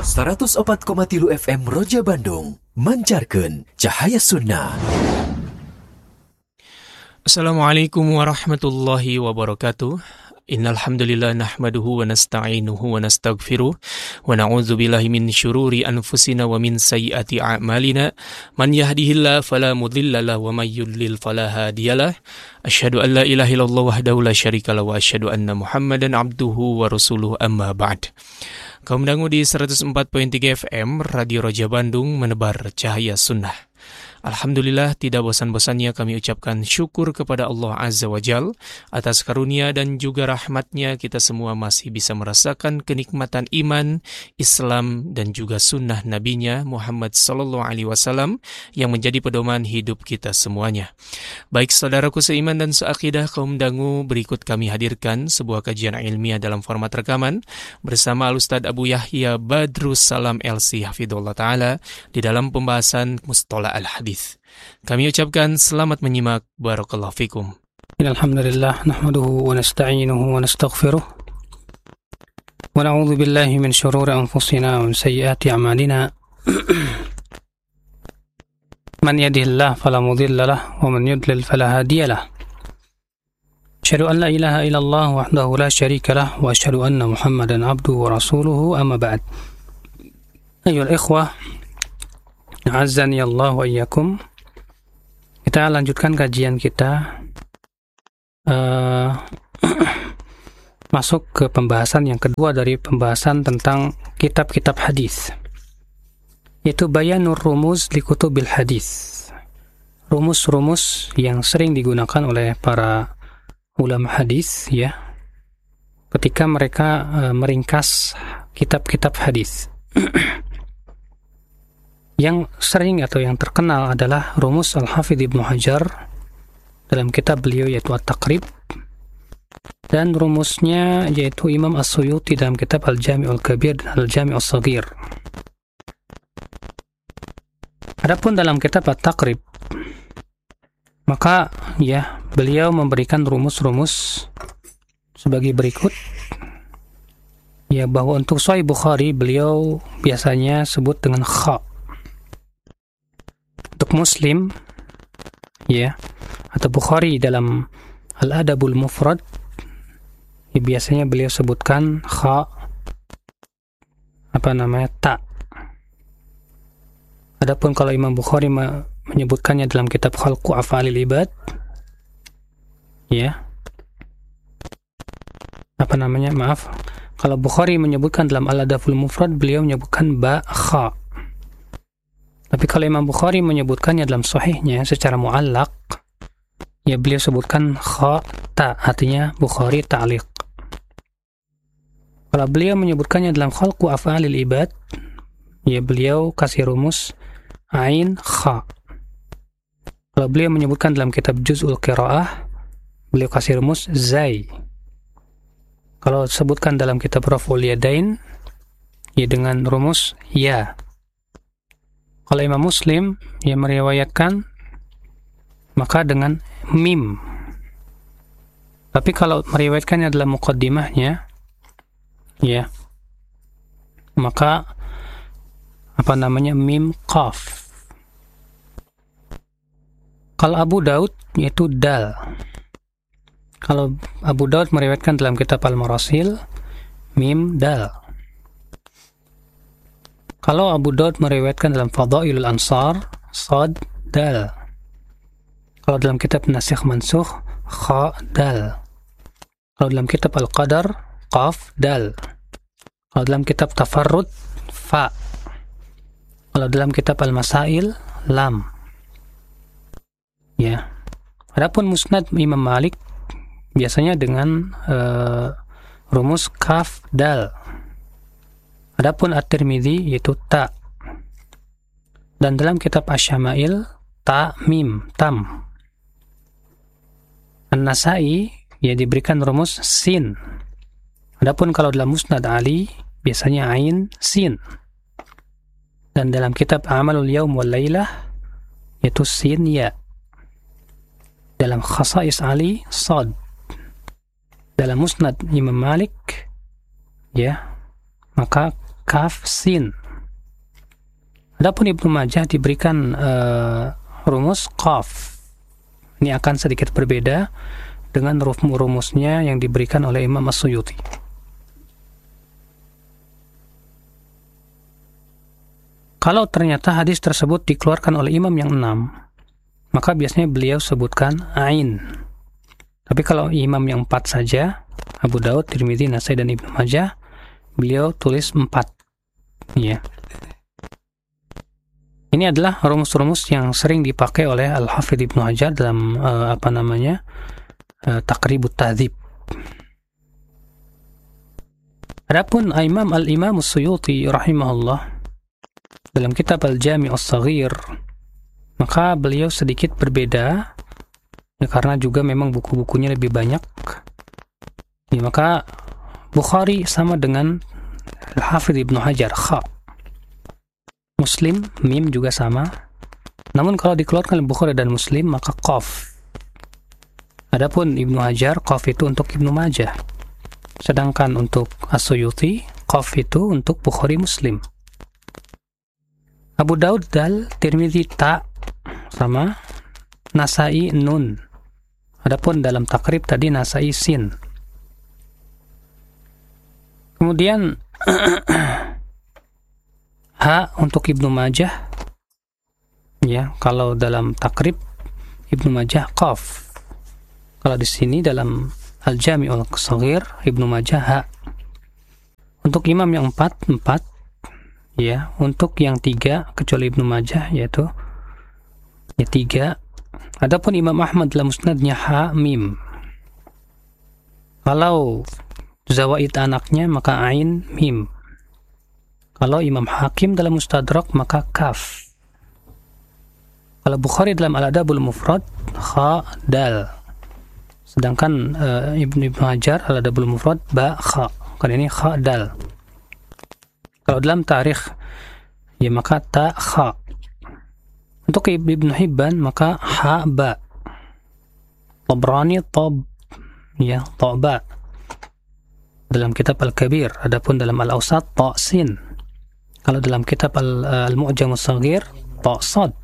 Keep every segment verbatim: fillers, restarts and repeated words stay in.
seratus empat koma tiga F M Roja Bandung, mancarkan cahaya sunnah. Assalamualaikum warahmatullahi wabarakatuh. Innal hamdalillah nahmaduhu wa nasta'inuhu wa nastaghfiruh wa na'udzu billahi min syururi anfusina wa min sayyiati a'malina. Man yahdihillahu fala mudilla lahu wa may yudlil fala hadiyalah. Asyhadu an la ilaha illallah wahdahu la syarika lahu wa asyhadu anna Muhammadan abduhu wa rasuluhu, amma ba'd. Kaum dangu di seratus empat koma tiga F M Radio Roja Bandung, menebar cahaya sunnah. Alhamdulillah, tidak bosan-bosannya kami ucapkan syukur kepada Allah Azza wa Jal atas karunia dan juga rahmatnya kita semua masih bisa merasakan kenikmatan iman, Islam dan juga sunnah nabinya Muhammad sallallahu alaihi wasallam yang menjadi pedoman hidup kita semuanya. Baik saudaraku seiman dan seakidah kaum dangu, berikut kami hadirkan sebuah kajian ilmiah dalam format rekaman bersama Al-Ustadz Abu Yahya Badrus Salam L C Hafidhullah Ta'ala di dalam pembahasan Mustalah Al-Hadis. Kami ucapkan selamat menyimak. Barakallahu fikum. Alhamdulillah, nahmaduhu wa nasta'inuhu wa nastaghfiruh wa na'udzu billahi min syururi anfusina wa min sayyiati a'malina. Man yahdihillahu fala mudilla lahu wa man yudlil fala hadiya lahu. Asyhadu an la ilaha illallah wahdahu la syarika lahu wa asyhadu anna Muhammadan abduhu wa rasuluhu, amma ba'd. Ayyuhal ikhwah, A'azzani Allah wa iyyakum. Kita lanjutkan kajian kita, uh, masuk ke pembahasan yang kedua dari pembahasan tentang kitab-kitab hadis, yaitu bayanur rumuz li kutubil hadis. Rumus-rumus yang sering digunakan oleh para ulama hadis, ya, ketika mereka uh, meringkas kitab-kitab hadis. Yang sering atau yang terkenal adalah rumus Al-Hafidh Ibnu Hajar dalam kitab beliau yaitu At-Taqrib, dan rumusnya yaitu Imam As-Suyuti dalam kitab Al-Jami' Al-Kabir dan Al-Jami' As-Saghir. Adapun dalam kitab At-Taqrib, maka ya beliau memberikan rumus-rumus sebagai berikut. Ya, bahwa untuk Sahih Bukhari beliau biasanya sebut dengan kha. Untuk Muslim, ya, atau Bukhari dalam Al-Adabul Mufrad, ya, biasanya beliau sebutkan kha, apa namanya, ta. Adapun kalau Imam Bukhari me- menyebutkannya dalam kitab Khalqu Af'alil Ibad, ya, apa namanya, maaf, kalau Bukhari menyebutkan dalam Al-Adabul Mufrad, beliau menyebutkan ba, kha. Tapi kalau Imam Bukhari menyebutkannya dalam sahihnya secara mu'allaq, ya beliau sebutkan kha ta, artinya Bukhari ta'liq. Kalau beliau menyebutkannya dalam Khalqu Af'alil Ibad, ya beliau kasih rumus ain kha. Kalau beliau menyebutkan dalam kitab Juz'ul Qira'ah, beliau kasih rumus zai. Kalau sebutkan dalam kitab Raf'ul Yadain, ya dengan rumus ya. Kalau Imam Muslim yang meriwayatkan, maka dengan mim. Tapi kalau meriwayatkannya adalah muqaddimahnya, ya, maka apa namanya, mim qaf. Kalau Abu Daud yaitu dal. Kalau Abu Daud meriwayatkan dalam kitab Al-Marasil, mim dal. Kalau Abu Daud meriwayatkan dalam Fadailul Ansar, sad dal. Kalau dalam kitab Nasikh Mansukh, kha dal. Kalau dalam kitab Al-Qadar, qaf dal. Kalau dalam kitab Tafarrud, fa. Kalau dalam kitab Al-Masail, lam. Ya. Adapun Musnad Imam Malik biasanya dengan uh, rumus kaf dal. Adapun At-Tirmidzi yaitu ta. Dan dalam kitab Asy-Syama'il, ta mim tam. An-Nasa'i ya diberikan rumus sin. Adapun kalau dalam Musnad Ali biasanya ain sin. Dan dalam kitab Amalul Yaum wal Lailah yaitu sin ya. Dalam Khasa'is Ali sad. Dalam Musnad Imam Malik ya, maka kaf sin. Adapun Ibnu Majah diberikan uh, rumus qaf. Ini akan sedikit berbeda dengan rumus-rumusnya yang diberikan oleh Imam As-Suyuti. Kalau ternyata hadis tersebut dikeluarkan oleh imam yang enam, maka biasanya beliau sebutkan ain. Tapi kalau imam yang empat saja, Abu Daud, Tirmidzi, Nasai, dan Ibnu Majah, beliau tulis empat. Ya. Ini adalah rumus-rumus yang sering dipakai oleh Al-Hafidz Ibnu Hajar dalam uh, apa namanya uh, Taqribut Tahdzib. Adapun Imam Al-Imam As-Suyuti rahimahullah dalam kitab Al-Jami' As-Saghir, maka beliau sedikit berbeda ya, karena juga memang buku-bukunya lebih banyak. Ya, maka Bukhari sama dengan Al-Hafidz Ibnu Hajar, kha. Muslim, mim juga sama. Namun kalau dikeluarkan oleh Bukhari dan Muslim, maka qaf. Adapun Ibnu Hajar, qaf itu untuk Ibnu Majah. Sedangkan untuk As-Suyuti, qaf itu untuk Bukhari Muslim. Abu Daud dal, Tirmidzi ta, sama. Nasai nun. Adapun dalam takrib tadi Nasai sin. Kemudian ha untuk Ibnu Majah, ya, kalau dalam takrib Ibnu Majah qaf. Kalau di sini dalam Al-Jami'ul Shaghir Ibnu Majah ha. Untuk imam yang empat, empat, ya. Untuk yang tiga kecuali Ibnu Majah yaitu ya tiga. Adapun Imam Ahmad dalam musnadnya ha mim. Kalau zawaid anaknya maka ain mim. Kalau Imam Hakim dalam Mustadrak maka kaf. Kalau Bukhari dalam Al-Adabul Mufrad kha dal. Sedangkan uh, Ibnu Ibnu Hajar Al-Adabul Mufrad ba kha. Kan ini kha dal. Kalau dalam tarikh ya maka ta kha. Untuk Ibnu Hibban maka ha ba. Tabrani tab ya ta ba. Dalam kitab Al-Kabir, adapun dalam Al-Awsat ta sin. Kalau dalam kitab Al-Mu'jam As-Saghir ta sad.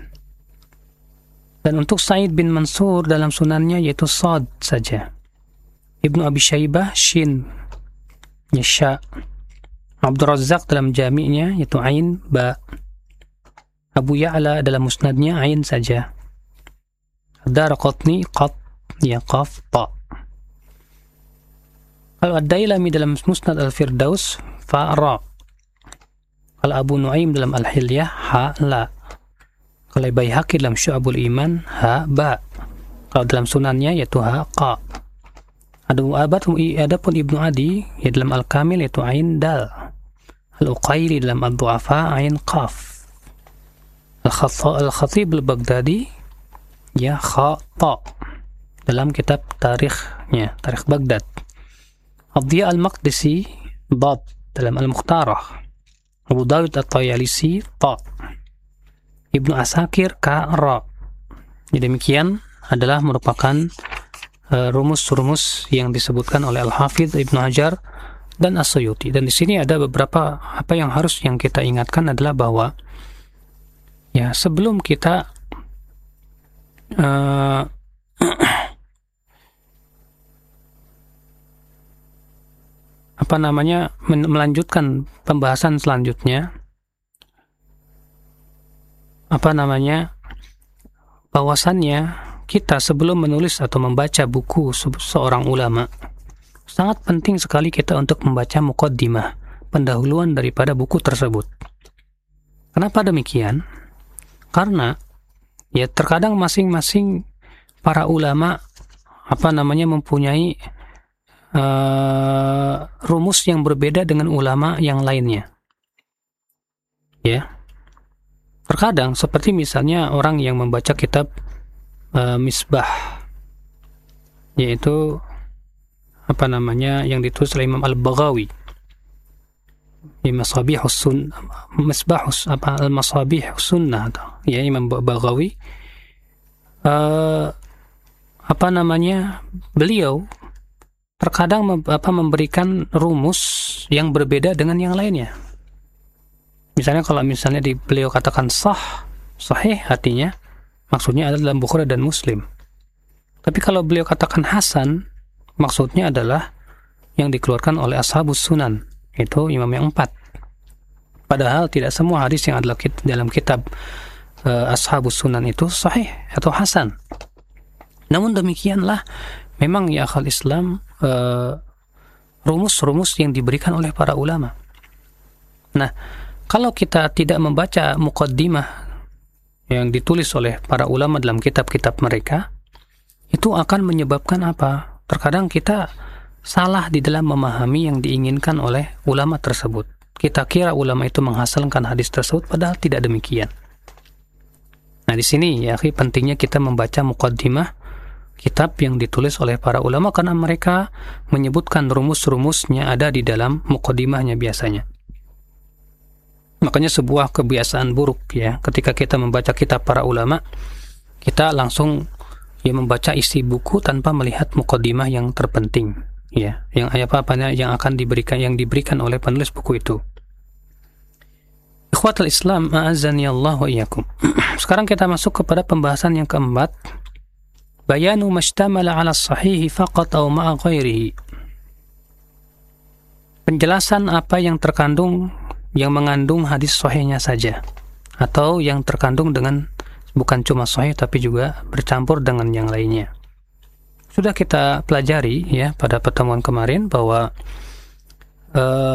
Dan untuk Sa'id bin Mansur dalam sunannya yaitu sad saja. Ibnu Abi Syaibah shin ya sya. Abdul Razzaq dalam jami'nya yaitu ain ba. Abu Ya'la dalam musnadnya ain saja. Ad-Darqutni qat ya qaf ta. Kalau Ad-Dailami dalam Musnad Al-Firdaus fa ra. Kalau Abu Nuaim dalam Al-Hilyah ha la. Kalau Baihaqi dalam Syu'abul Iman ha ba. Kalau dalam sunannya yaitu ha qa. Adapun Ibnu Adi ya dalam Al-Kamil yaitu ain dal. Al-Uqairi dalam Ad-Du'afa ain qaf. Al-Khatib Al-Baghdadi ya kha ta. Dalam kitab tarikhnya, Tarikh Baghdad. Ad-Diya Al-Maqdisi dad dalam Al-Mukhtarah. Abu Dawud At-Tayalisi ta. Ibnu Asakir ka ra. Jadi demikian adalah merupakan uh, rumus-rumus yang disebutkan oleh Al-Hafidz Ibnu Hajar dan As-Suyuti. Dan di sini ada beberapa apa yang harus yang kita ingatkan adalah bahwa ya sebelum kita uh, apa namanya melanjutkan pembahasan selanjutnya, apa namanya bahwasannya kita sebelum menulis atau membaca buku se- seorang ulama sangat penting sekali kita untuk membaca muqaddimah, pendahuluan daripada buku tersebut. Kenapa demikian? Karena ya terkadang masing-masing para ulama apa namanya mempunyai Uh, rumus yang berbeda dengan ulama yang lainnya. Ya. Terkadang seperti misalnya orang yang membaca kitab uh, Misbah, yaitu apa namanya yang ditulis oleh Imam Al-Baghawi. Masabihus Sun Misbahus apa Al-Masabihus Sunnah atau ya Imam Baghawi. Uh, apa namanya? Beliau terkadang mem, apa, memberikan rumus yang berbeda dengan yang lainnya. Misalnya kalau misalnya di beliau katakan sah, sahih artinya maksudnya adalah dalam Bukhari dan Muslim. Tapi kalau beliau katakan hasan, maksudnya adalah yang dikeluarkan oleh ashabus sunan, itu imam yang empat. Padahal tidak semua hadis yang ada dalam kitab uh, ashabus sunan itu sahih atau hasan. Namun demikianlah memang ya akhal Islam uh, rumus-rumus yang diberikan oleh para ulama. Nah, kalau kita tidak membaca muqaddimah yang ditulis oleh para ulama dalam kitab-kitab mereka, itu akan menyebabkan apa? Terkadang kita salah di dalam memahami yang diinginkan oleh ulama tersebut. Kita kira ulama itu menghasilkan hadis tersebut, padahal tidak demikian. Nah, di sini ya, pentingnya kita membaca muqaddimah kitab yang ditulis oleh para ulama, karena mereka menyebutkan rumus-rumusnya ada di dalam muqaddimahnya biasanya. Makanya sebuah kebiasaan buruk ya, ketika kita membaca kitab para ulama, kita langsung ya membaca isi buku tanpa melihat muqaddimah yang terpenting ya, yang apa-apanya yang akan diberikan yang diberikan oleh penulis buku itu. Ikhwatul Islam, a'azzani Allah wa iyyakum. Sekarang kita masuk kepada pembahasan yang keempat, bayanu mashtamala 'ala as-sahih faqat aw ma'a ghairihi. Penjelasan apa yang terkandung yang mengandung hadis sahihnya saja, atau yang terkandung dengan bukan cuma sahih tapi juga bercampur dengan yang lainnya. Sudah kita pelajari ya pada pertemuan kemarin bahwa uh,